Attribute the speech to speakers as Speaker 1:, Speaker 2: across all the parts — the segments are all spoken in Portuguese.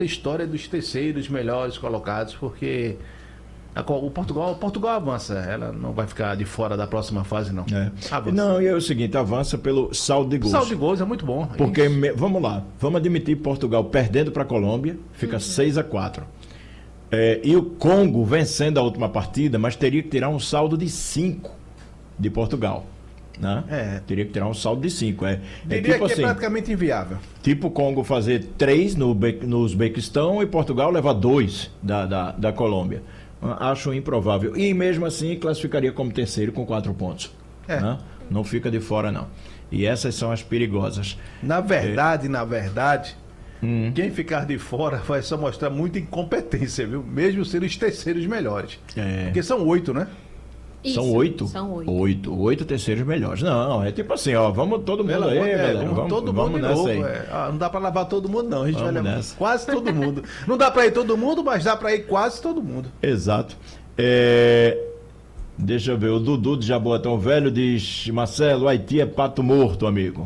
Speaker 1: história dos terceiros melhores colocados, porque o Portugal avança, ela não vai ficar de fora da próxima fase, não.
Speaker 2: Avança. Não, e é o seguinte, avança pelo saldo de gols.
Speaker 1: O saldo de gols é muito bom.
Speaker 2: Porque, vamos lá, vamos admitir Portugal perdendo para a Colômbia, fica 6-4. E o Congo vencendo a última partida, mas teria que tirar um saldo de 5 de Portugal. Né? Teria que tirar um saldo de 5.
Speaker 1: Diria tipo que assim, é praticamente inviável.
Speaker 2: Tipo o Congo fazer 3 no Uzbequistão e Portugal levar 2 da Colômbia. Acho improvável. E mesmo assim classificaria como terceiro com 4 pontos. Né? Não fica de fora, não. E essas são as perigosas.
Speaker 1: Na verdade, quem ficar de fora vai só mostrar muita incompetência, viu? Mesmo sendo os terceiros melhores. Porque são 8, né?
Speaker 2: Isso, são 8?
Speaker 3: São
Speaker 2: 8 terceiros melhores. Não, é tipo assim, ó, vamos todo mundo aí, galera.
Speaker 1: Vamos nessa
Speaker 2: novo,
Speaker 1: aí. Não dá pra levar todo mundo, não. A gente vai levar
Speaker 2: nessa.
Speaker 1: quase todo mundo. Não dá pra ir todo mundo, mas dá pra ir quase todo mundo.
Speaker 2: Exato. Deixa eu ver, o Dudu de Jaboatão Velho diz: Marcelo, Haiti é pato morto, amigo.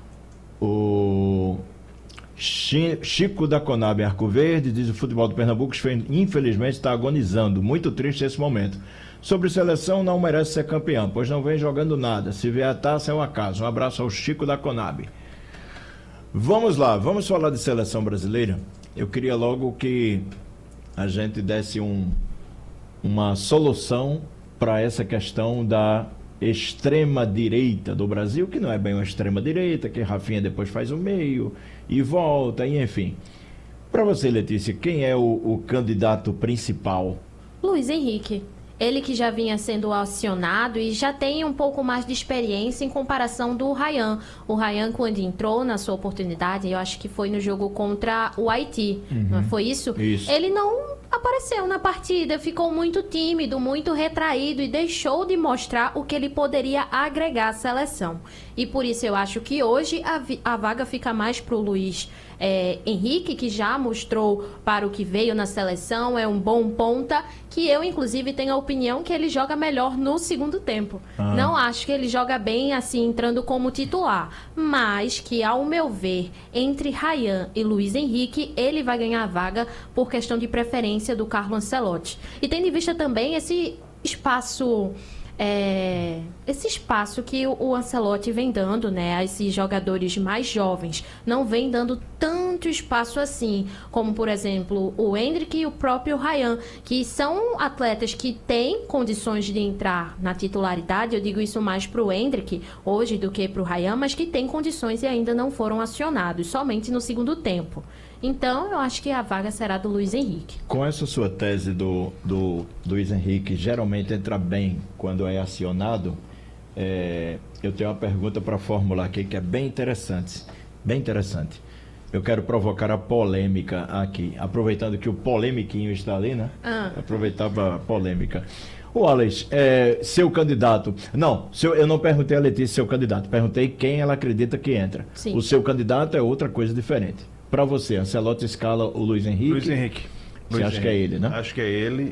Speaker 2: O Chico da Conab Arco Verde diz: o futebol do Pernambuco infelizmente está agonizando. Muito triste esse momento. Sobre seleção, não merece ser campeão, pois não vem jogando nada. Se vier a taça é um acaso. Um abraço ao Chico da Conab. Vamos lá, vamos falar de seleção brasileira. Eu queria logo que a gente desse uma solução para essa questão da extrema-direita do Brasil, que não é bem uma extrema-direita, que Rafinha depois faz o meio e volta, e enfim. Para você, Letícia, quem é o candidato principal?
Speaker 3: Luiz Henrique. Ele que já vinha sendo acionado e já tem um pouco mais de experiência em comparação do Ryan. O Ryan, quando entrou na sua oportunidade, eu acho que foi no jogo contra o Haiti, não foi isso?
Speaker 2: Isso.
Speaker 3: Ele não apareceu na partida, ficou muito tímido, muito retraído e deixou de mostrar o que ele poderia agregar à seleção. E por isso eu acho que hoje a vaga fica mais para o Luiz Henrique, que já mostrou para o que veio na seleção, é um bom ponta, que eu inclusive tenho a opinião que ele joga melhor no segundo tempo. Não acho que ele joga bem assim, entrando como titular, mas que ao meu ver, entre Ryan e Luiz Henrique, ele vai ganhar a vaga por questão de preferência do Carlo Ancelotti. E tendo em vista também esse espaço que o Ancelotti vem dando, né, a esses jogadores mais jovens, não vem dando tanto espaço assim, como por exemplo o Endrick e o próprio Ryan, que são atletas que têm condições de entrar na titularidade. Eu digo isso mais para o Endrick hoje do que para o Ryan, mas que têm condições e ainda não foram acionados, somente no segundo tempo. Então, eu acho que a vaga será do Luiz Henrique.
Speaker 2: Com essa sua tese do Luiz Henrique geralmente entra bem quando é acionado, eu tenho uma pergunta para formular aqui que é bem interessante. Bem interessante. Eu quero provocar a polêmica aqui. Aproveitando que o polemiquinho está ali, né? Aproveitar para a polêmica. O Alex, seu candidato... Não, eu não perguntei a Letícia seu candidato. Perguntei quem ela acredita que entra.
Speaker 3: Sim.
Speaker 2: O seu candidato é outra coisa diferente. Para você, Ancelotti escala o Luiz Henrique?
Speaker 1: Luiz Henrique.
Speaker 2: Você acha que é ele, né?
Speaker 1: Acho que é ele.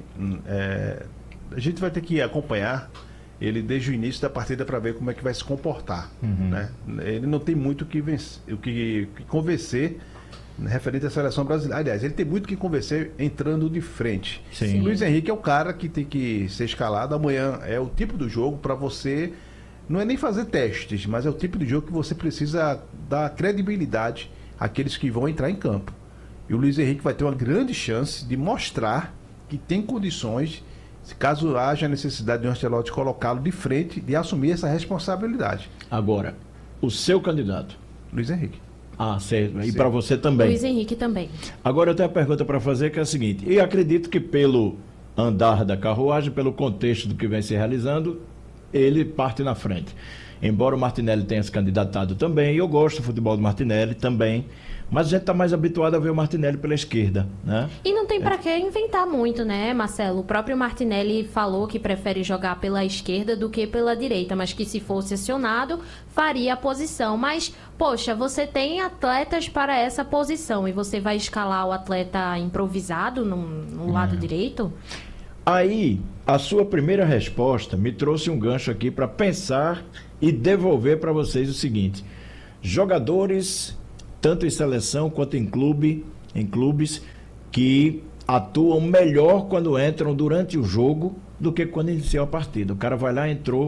Speaker 1: A gente vai ter que acompanhar ele desde o início da partida para ver como é que vai se comportar. Né? Ele não tem muito o que convencer referente à seleção brasileira. Aliás, ele tem muito o que convencer entrando de frente.
Speaker 2: Sim.
Speaker 1: Luiz Henrique é o cara que tem que ser escalado. Amanhã é o tipo do jogo para você... Não é nem fazer testes, mas é o tipo de jogo que você precisa dar credibilidade àqueles que vão entrar em campo. E o Luiz Henrique vai ter uma grande chance de mostrar que tem condições, caso haja necessidade de um Ancelotti colocá-lo de frente, de assumir essa responsabilidade.
Speaker 2: Agora, o seu candidato?
Speaker 1: Luiz Henrique.
Speaker 2: Certo. E para você também?
Speaker 3: Luiz Henrique também.
Speaker 2: Agora eu tenho uma pergunta para fazer, que é a seguinte: eu acredito que pelo andar da carruagem, pelo contexto do que vem se realizando, ele parte na frente. Embora o Martinelli tenha se candidatado também, eu gosto do futebol do Martinelli também, mas a gente está mais habituado a ver o Martinelli pela esquerda, né?
Speaker 3: E não tem para que inventar muito, né, Marcelo? O próprio Martinelli falou que prefere jogar pela esquerda do que pela direita, mas que se fosse acionado, faria a posição. Mas, poxa, você tem atletas para essa posição e você vai escalar o atleta improvisado no lado direito?
Speaker 2: Aí, a sua primeira resposta me trouxe um gancho aqui para pensar e devolver para vocês o seguinte: jogadores, tanto em seleção quanto em clube, em clubes que atuam melhor quando entram durante o jogo do que quando iniciou a partida. O cara vai lá, entrou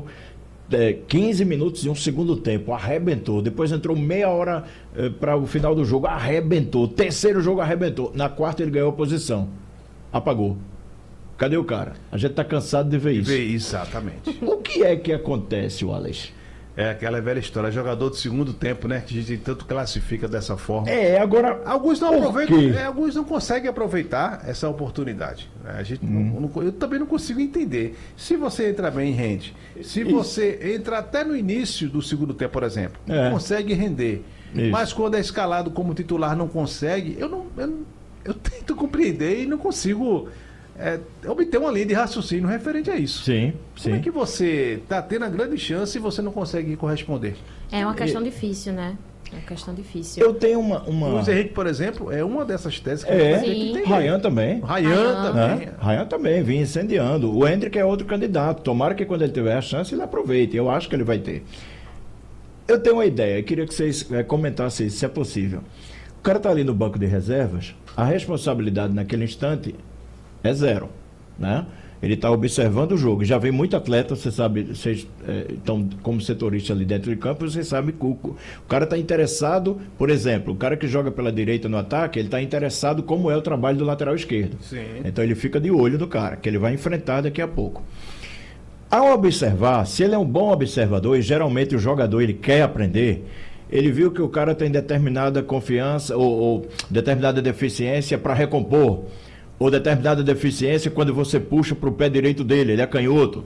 Speaker 2: 15 minutos e um segundo tempo, arrebentou. Depois entrou meia hora para o final do jogo, arrebentou. Terceiro jogo, arrebentou. Na quarta ele ganhou a posição. Apagou. Cadê o cara? A gente está cansado de ver isso.
Speaker 1: Exatamente.
Speaker 2: O que é que acontece, Wallace?
Speaker 1: É aquela velha história, jogador de segundo tempo, né? Que a gente tanto classifica dessa forma.
Speaker 2: Agora...
Speaker 1: Alguns não aproveitam, alguns não conseguem aproveitar essa oportunidade. A gente eu também não consigo entender. Se você entra bem, rende. Se você entra até no início do segundo tempo, por exemplo, consegue render. Isso. Mas quando é escalado como titular não consegue, eu tento compreender e não consigo... obter uma linha de raciocínio referente a isso.
Speaker 2: Sim.
Speaker 1: Como é que você está tendo a grande chance e você não consegue corresponder?
Speaker 3: É uma questão difícil, né? É uma questão difícil.
Speaker 2: Eu tenho uma...
Speaker 1: O Luiz Henrique, por exemplo, é uma dessas teses que
Speaker 3: tem.
Speaker 2: Rayan também.
Speaker 1: Rayan
Speaker 2: também, vinha incendiando. O Hendrick é outro candidato. Tomara que quando ele tiver a chance, ele aproveite. Eu acho que ele vai ter. Eu tenho uma ideia. Eu queria que vocês comentassem isso, se é possível. O cara está ali no banco de reservas. A responsabilidade naquele instante... é zero, né? Ele está observando o jogo. Já vem muito atleta, você sabe, vocês estão como setorista ali dentro de campo, vocês sabem que o cara está interessado, por exemplo, o cara que joga pela direita no ataque, ele está interessado como é o trabalho do lateral esquerdo.
Speaker 1: Sim.
Speaker 2: Então ele fica de olho no cara, que ele vai enfrentar daqui a pouco. Ao observar, se ele é um bom observador, e geralmente o jogador ele quer aprender, ele viu que o cara tem determinada confiança ou determinada deficiência para recompor, ou determinada deficiência quando você puxa para o pé direito dele, ele é canhoto.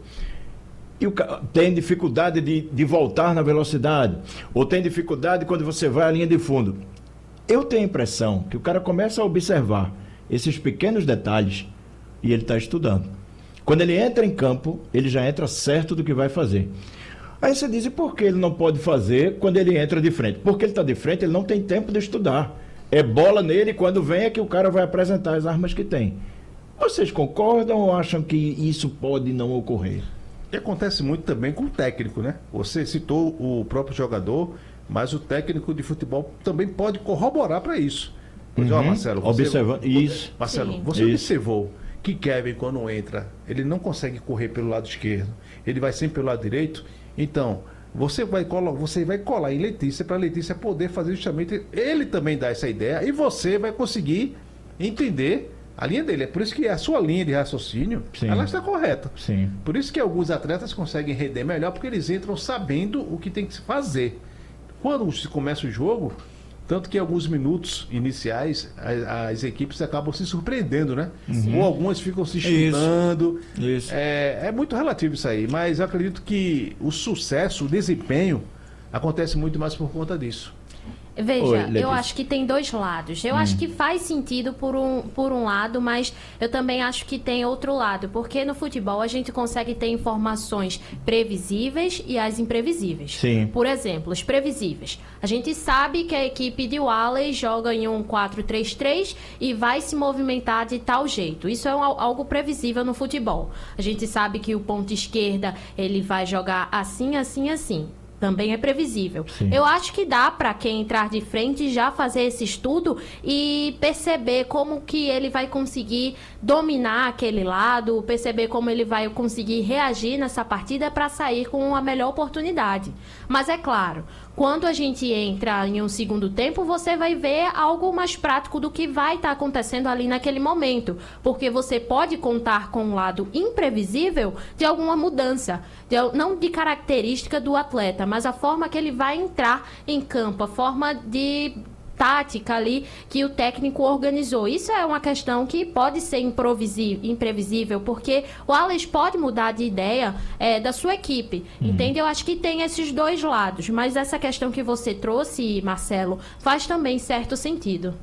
Speaker 2: E tem dificuldade de voltar na velocidade, ou tem dificuldade quando você vai à linha de fundo. Eu tenho a impressão que o cara começa a observar esses pequenos detalhes e ele está estudando. Quando ele entra em campo, ele já entra certo do que vai fazer. Aí você diz, e por que ele não pode fazer quando ele entra de frente? Porque ele está de frente, ele não tem tempo de estudar. É bola nele, quando vem é que o cara vai apresentar as armas que tem. Vocês concordam ou acham que isso pode não ocorrer?
Speaker 1: E acontece muito também com o técnico, né? Você citou o próprio jogador, mas o técnico de futebol também pode corroborar para isso. Marcelo,
Speaker 2: observando isso.
Speaker 1: Marcelo,
Speaker 3: Sim.
Speaker 1: você observou que Kevin, quando entra, ele não consegue correr pelo lado esquerdo, ele vai sempre pelo lado direito. Então, você vai colar em Letícia para Letícia poder fazer justamente, ele também dá essa ideia e você vai conseguir entender a linha dele. É por isso que a sua linha de raciocínio, ela está correta.
Speaker 2: Sim.
Speaker 1: Por isso que alguns atletas conseguem render melhor, porque eles entram sabendo o que tem que se fazer. Quando se começa o jogo, tanto que em alguns minutos iniciais as equipes acabam se surpreendendo, né? Ou algumas ficam se estudando.
Speaker 2: Isso.
Speaker 1: É muito relativo isso aí, mas eu acredito que o sucesso, o desempenho, acontece muito mais por conta disso.
Speaker 3: Veja, eu acho que tem dois lados. Eu acho que faz sentido por um lado, mas eu também acho que tem outro lado. Porque no futebol a gente consegue ter informações previsíveis e as imprevisíveis.
Speaker 2: Sim.
Speaker 3: Por exemplo, os previsíveis. A gente sabe que a equipe de Wallace joga em um 4-3-3 e vai se movimentar de tal jeito. Isso é algo previsível no futebol. A gente sabe que o ponto esquerda ele vai jogar assim, assim, assim. Também é previsível.
Speaker 2: Sim.
Speaker 3: Eu acho que dá para quem entrar de frente já fazer esse estudo e perceber como que ele vai conseguir dominar aquele lado, perceber como ele vai conseguir reagir nessa partida para sair com a melhor oportunidade. Mas é claro, quando a gente entra em um segundo tempo, você vai ver algo mais prático do que vai estar acontecendo ali naquele momento. Porque você pode contar com um lado imprevisível de alguma mudança. Não de característica do atleta, mas a forma que ele vai entrar em campo, a forma de tática ali que o técnico organizou. Isso é uma questão que pode ser imprevisível, porque o Wallace pode mudar de ideia da sua equipe, entende? Eu acho que tem esses dois lados, mas essa questão que você trouxe, Marcelo, faz também certo sentido.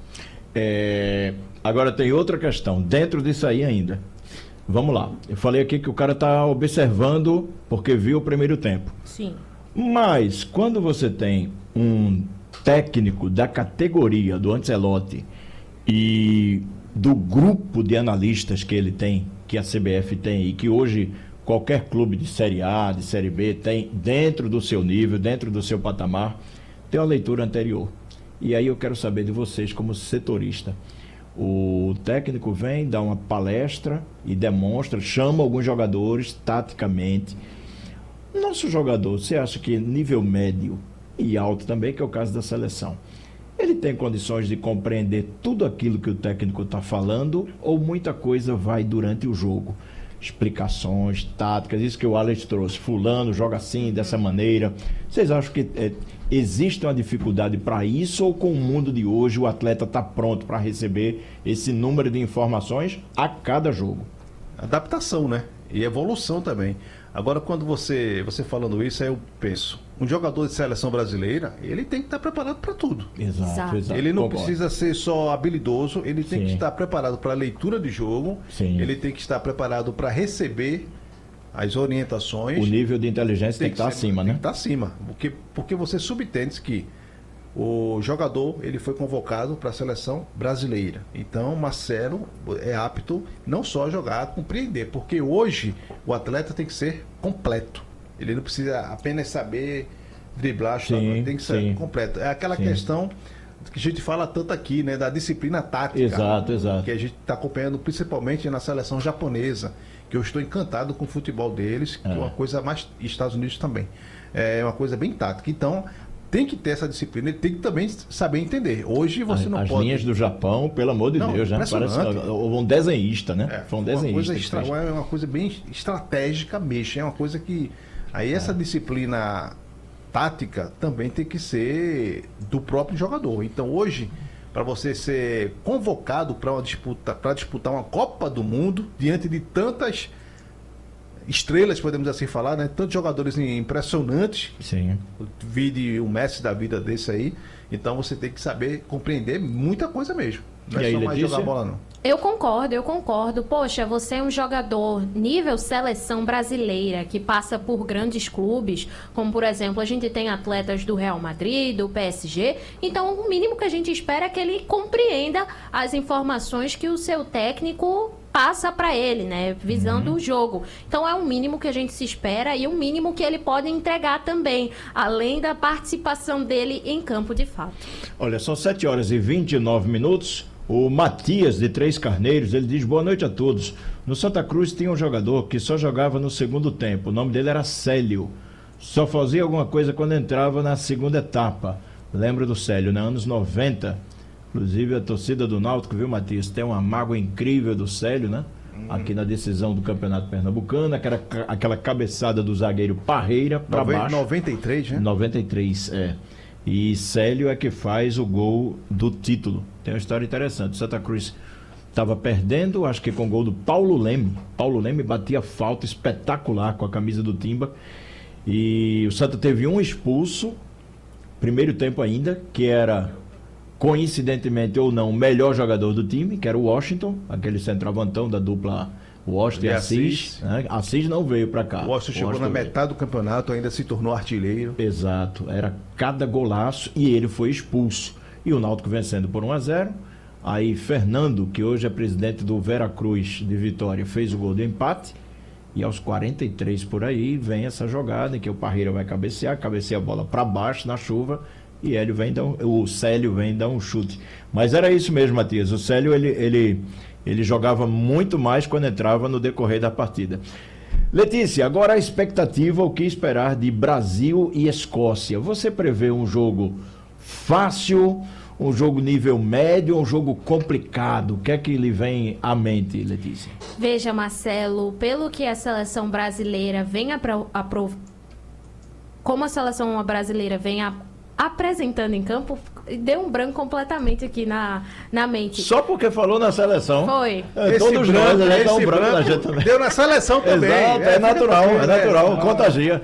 Speaker 2: Agora tem outra questão, dentro disso aí ainda. Vamos lá, eu falei aqui que o cara está observando porque viu o primeiro tempo.
Speaker 3: Sim.
Speaker 2: Mas quando você tem um técnico da categoria do Ancelotti e do grupo de analistas que ele tem, que a CBF tem e que hoje qualquer clube de Série A, de Série B tem dentro do seu nível, dentro do seu patamar, tem uma leitura anterior. E aí eu quero saber de vocês como setorista, O técnico vem, dá uma palestra e demonstra, chama alguns jogadores taticamente. Nosso jogador, você acha que nível médio e alto também, que é o caso da seleção, ele tem condições de compreender tudo aquilo que o técnico está falando, ou muita coisa vai durante o jogo? Explicações, táticas, isso que o Alex trouxe, fulano joga assim, dessa maneira. Vocês acham que existe uma dificuldade para isso, ou com o mundo de hoje o atleta está pronto para receber esse número de informações a cada jogo?
Speaker 1: Adaptação, né? E evolução também. Agora, quando você falando isso, aí eu penso, um jogador de seleção brasileira, ele tem que estar preparado para tudo.
Speaker 2: Exato.
Speaker 1: Ele não
Speaker 2: Concordo.
Speaker 1: precisa ser só habilidoso, ele tem que estar preparado para a leitura de jogo,
Speaker 2: Sim.
Speaker 1: ele tem que estar preparado para receber as orientações.
Speaker 2: O nível de inteligência tem que estar acima, né?
Speaker 1: Tem que estar acima, porque você subentende que o jogador ele foi convocado para a seleção brasileira. Então, Marcelo é apto não só a jogar, a compreender, porque hoje o atleta tem que ser completo. Ele não precisa apenas saber driblar, tem que ser completo. É aquela questão que a gente fala tanto aqui, né, da disciplina tática.
Speaker 2: Exato.
Speaker 1: Que a gente está acompanhando principalmente na seleção japonesa, que eu estou encantado com o futebol deles, que é uma coisa mais... Estados Unidos também. É uma coisa bem tática. Então, tem que ter essa disciplina, ele tem que também saber entender. Hoje você não
Speaker 2: pode...
Speaker 1: As
Speaker 2: linhas do Japão, pelo amor de Deus, né? Parece um desenhista, né? Foi um desenhista.
Speaker 1: É uma coisa bem estratégica mesmo. É uma coisa que... Aí essa disciplina tática também tem que ser do próprio jogador. Então hoje, para você ser convocado para disputar uma Copa do Mundo, diante de tantas estrelas, podemos assim falar, né? Tantos jogadores impressionantes.
Speaker 2: Sim.
Speaker 1: Vide o Messi da vida desse aí. Então você tem que saber compreender muita coisa mesmo. Não é só mais jogar bola, não.
Speaker 3: Eu concordo. Poxa, você é um jogador nível seleção brasileira, que passa por grandes clubes, como por exemplo, a gente tem atletas do Real Madrid, do PSG, então o mínimo que a gente espera é que ele compreenda as informações que o seu técnico passa para ele, né, visando o jogo. Então é o mínimo que a gente se espera e o mínimo que ele pode entregar também, além da participação dele em campo de fato.
Speaker 2: Olha, são 7h29. O Matias, de Três Carneiros, ele diz: boa noite a todos. No Santa Cruz tinha um jogador que só jogava no segundo tempo. O nome dele era Célio. Só fazia alguma coisa quando entrava na segunda etapa. Lembra do Célio, né? Anos 90. Inclusive a torcida do Náutico, viu, Matias? Tem uma mágoa incrível do Célio, né? Aqui na decisão do Campeonato Pernambucano, aquela cabeçada do zagueiro Parreira para baixo.
Speaker 1: 93, né?
Speaker 2: 93, E Célio é que faz o gol do título. Tem uma história interessante. O Santa Cruz estava perdendo, acho que com o gol do Paulo Leme. Paulo Leme batia falta espetacular com a camisa do Timba. E o Santa teve um expulso, primeiro tempo ainda, que era, coincidentemente ou não, o melhor jogador do time, que era o Washington, aquele centroavantão da dupla Washington e Assis. Né? Assis não veio para cá.
Speaker 1: O Washington chegou na metade do campeonato, ainda se tornou artilheiro.
Speaker 2: Exato, era cada golaço e ele foi expulso. E o Náutico vencendo por 1-0. Aí Fernando, que hoje é presidente do Veracruz de Vitória, fez o gol do empate. E aos 43 por aí vem essa jogada em que o Parreira vai cabeceia a bola para baixo na chuva e o Célio vem dar um chute. Mas era isso mesmo, Matias. O Célio ele jogava muito mais quando entrava no decorrer da partida. Letícia, agora a expectativa, o que esperar de Brasil e Escócia? Você prevê um jogo fácil, um jogo nível médio, um jogo complicado? O que é que lhe vem à mente, Letícia?
Speaker 3: Veja, Marcelo, pelo que a seleção brasileira vem como a seleção brasileira vem apresentando em campo, deu um branco completamente aqui na mente.
Speaker 2: Só porque falou na seleção.
Speaker 3: Foi.
Speaker 2: Todos nós, né? Dá um branco na gente também.
Speaker 1: Deu na seleção também.
Speaker 2: Exato, é natural. Contagia.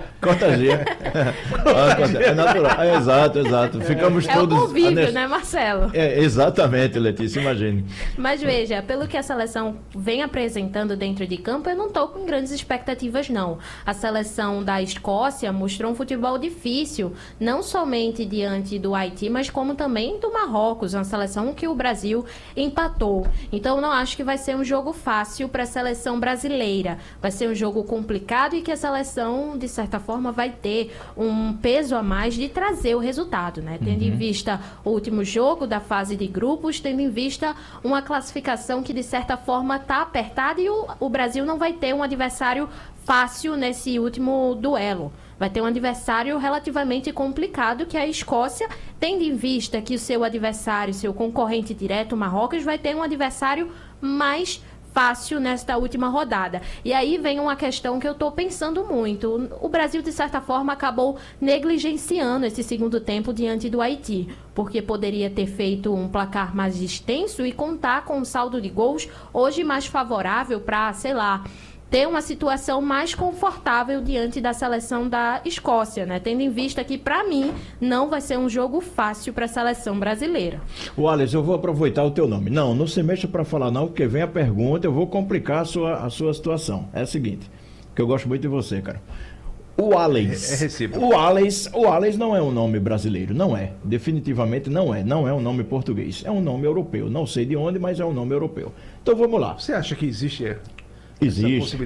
Speaker 2: É natural. Exato. Ficamos todos...
Speaker 3: É o convívio, né, Marcelo?
Speaker 2: Exatamente, Letícia, imagine.
Speaker 3: Mas veja, pelo que a seleção vem apresentando dentro de campo, eu não estou com grandes expectativas, não. A seleção da Escócia mostrou um futebol difícil, não somente diante do Haiti, mas como como também do Marrocos, uma seleção que o Brasil empatou. Então, não acho que vai ser um jogo fácil para a seleção brasileira. Vai ser um jogo complicado e que a seleção, de certa forma, vai ter um peso a mais de trazer o resultado, né? Tendo em vista o último jogo da fase de grupos, tendo em vista uma classificação que, de certa forma, está apertada e o Brasil não vai ter um adversário fácil nesse último duelo. Vai ter um adversário relativamente complicado, que é a Escócia, tendo em vista que o seu adversário, seu concorrente direto, o Marrocos, vai ter um adversário mais fácil nesta última rodada. E aí vem uma questão que eu estou pensando muito. O Brasil, de certa forma, acabou negligenciando esse segundo tempo diante do Haiti, porque poderia ter feito um placar mais extenso e contar com um saldo de gols hoje mais favorável para, sei lá, ter uma situação mais confortável diante da seleção da Escócia, né? Tendo em vista que, para mim, não vai ser um jogo fácil para a seleção brasileira.
Speaker 2: O Alex, eu vou aproveitar o teu nome. Não se mexa para falar não, porque vem a pergunta, eu vou complicar a sua situação. É a seguinte, que eu gosto muito de você, cara. O Alex.
Speaker 1: É recíproco.
Speaker 2: O Alex não é um nome brasileiro, não é. Definitivamente não é. Não é um nome português. É um nome europeu. Não sei de onde, mas é um nome europeu. Então vamos lá.
Speaker 1: Você acha que existe...
Speaker 2: Existe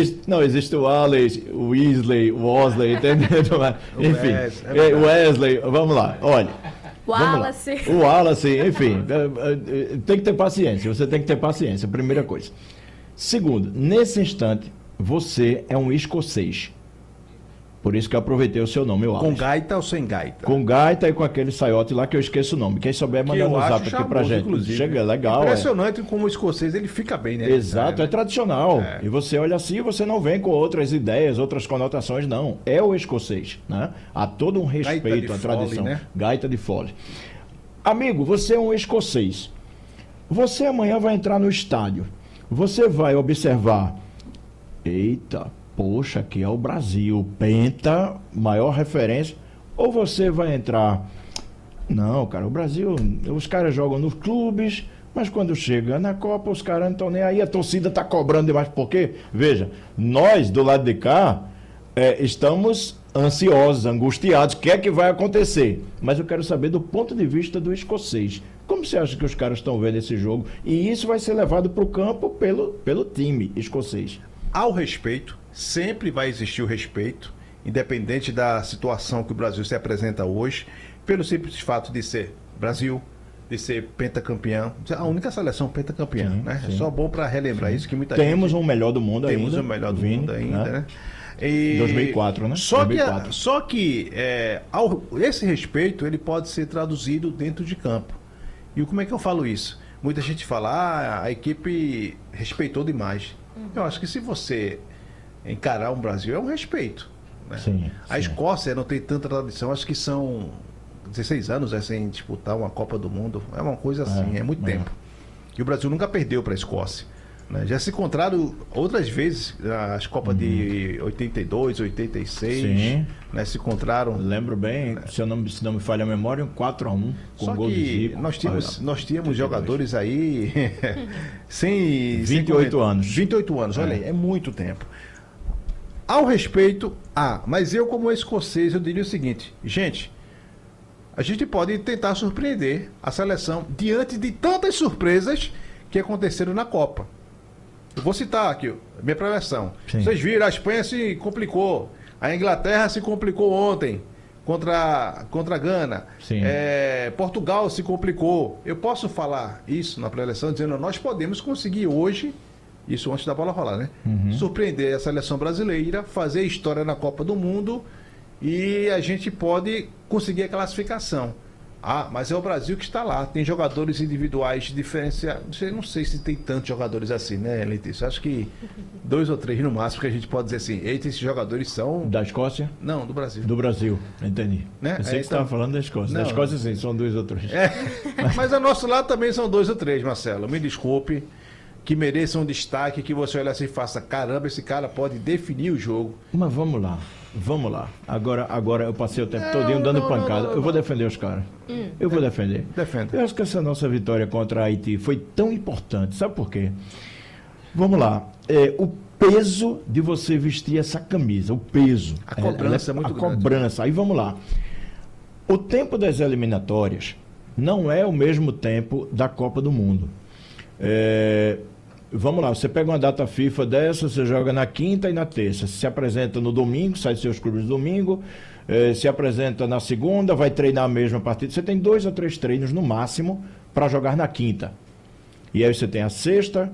Speaker 2: o Alex, o Weasley, o Osley, entendeu? Enfim, o Wesley, vamos lá, olha.
Speaker 3: O
Speaker 2: Wallace, enfim, tem que ter paciência, você tem que ter paciência, primeira coisa. Segundo, nesse instante, você é um escocês. Por isso que eu aproveitei o seu nome, o Alex.
Speaker 1: Com gaita ou sem gaita?
Speaker 2: Com gaita e com aquele saiote lá que eu esqueço o nome. Quem souber, manda no zap aqui pra gente.
Speaker 1: Inclusive.
Speaker 2: Chega, legal.
Speaker 1: Impressionante como o escocês ele fica bem, né?
Speaker 2: Exato, é tradicional. E você olha assim, você não vem com outras ideias, outras conotações, não. É o escocês, né? Há todo um respeito à tradição. Né? Gaita de fole. Amigo, você é um escocês. Você amanhã vai entrar no estádio. Você vai observar. Eita, poxa, aqui é o Brasil, penta, maior referência. Ou você vai entrar... Não, cara, o Brasil, os caras jogam nos clubes, mas quando chega na Copa, os caras não estão nem aí, a torcida está cobrando demais. Por quê? Veja, nós do lado de cá estamos ansiosos, angustiados, o que é que vai acontecer? Mas eu quero saber do ponto de vista do escocês. Como você acha que os caras estão vendo esse jogo? E isso vai ser levado para o campo pelo time escocês.
Speaker 1: Ao respeito, sempre vai existir o respeito, independente da situação que o Brasil se apresenta hoje, pelo simples fato de ser Brasil, de ser pentacampeão, a única seleção pentacampeã, né? Sim. É só bom para relembrar isso, que muita
Speaker 2: Temos
Speaker 1: gente...
Speaker 2: um melhor do mundo ainda.
Speaker 1: Temos o melhor do mundo ainda, né? E...
Speaker 2: 2004, né?
Speaker 1: Só que esse respeito, ele pode ser traduzido dentro de campo. E como é que eu falo isso? Muita gente fala, a equipe respeitou demais. Eu acho que se você encarar um Brasil, é um respeito. Né?
Speaker 2: Sim,
Speaker 1: a Escócia não tem tanta tradição, acho que são 16 anos sem disputar uma Copa do Mundo. É uma coisa assim, é muito tempo. E o Brasil nunca perdeu para a Escócia. Né? Já se encontraram outras vezes as Copas de 82, 86.
Speaker 2: Sim.
Speaker 1: Né? Se encontraram.
Speaker 2: Lembro bem, se não me falha a memória, um 4-1 com
Speaker 1: Só
Speaker 2: gol de
Speaker 1: que
Speaker 2: Zico.
Speaker 1: nós tínhamos jogadores aí sem
Speaker 2: 28 anos.
Speaker 1: 28 anos, olha aí, é muito tempo. Ao respeito, mas eu como escocês, eu diria o seguinte, gente, a gente pode tentar surpreender a seleção diante de tantas surpresas que aconteceram na Copa. Eu vou citar aqui, minha prevenção. Vocês viram, a Espanha se complicou, a Inglaterra se complicou ontem contra a Gana, Portugal se complicou. Eu posso falar isso na pré-eleição dizendo nós podemos conseguir hoje, isso antes da bola rolar, né? Surpreender a seleção brasileira, fazer história na Copa do Mundo e a gente pode conseguir a classificação. Mas é o Brasil que está lá. Tem jogadores individuais diferenciados. Não sei se tem tantos jogadores assim, né, Letícia? Acho que 2 ou 3 no máximo que a gente pode dizer assim. Eita, esses jogadores são...
Speaker 2: Da Escócia?
Speaker 1: Não, do Brasil.
Speaker 2: Do Brasil, entendi.
Speaker 1: Né?
Speaker 2: Eu sei que você estava falando da Escócia.
Speaker 1: Não,
Speaker 2: da Escócia, sim, são 2 ou 3.
Speaker 1: Mas ao nosso lado também são 2 ou 3, Marcelo. Me desculpe. Que mereçam um destaque, que você olhe assim e faça, caramba, esse cara pode definir o jogo.
Speaker 2: Mas vamos lá. Agora eu passei o tempo todinho dando pancada. Eu vou defender os caras. Eu vou defender.
Speaker 1: Defenda.
Speaker 2: Eu acho que essa nossa vitória contra a Haiti foi tão importante. Sabe por quê? Vamos lá. O peso de você vestir essa camisa, o peso.
Speaker 1: A cobrança é muito grande.
Speaker 2: A cobrança. Aí vamos lá. O tempo das eliminatórias não é o mesmo tempo da Copa do Mundo. Vamos lá, você pega uma data FIFA dessa, você joga na quinta e na terça, se apresenta no domingo, sai dos seus clubes no domingo, se apresenta na segunda, vai treinar a mesma partida, você tem 2 a 3 treinos no máximo para jogar na quinta. E aí você tem a sexta,